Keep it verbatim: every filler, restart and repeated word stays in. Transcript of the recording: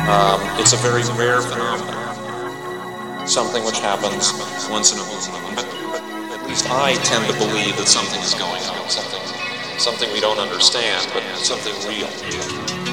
Um, it's a very rare phenomenon, something which happens once in a blue moon. But, but at least I tend to believe that something is going on, something, something we don't understand, but something real.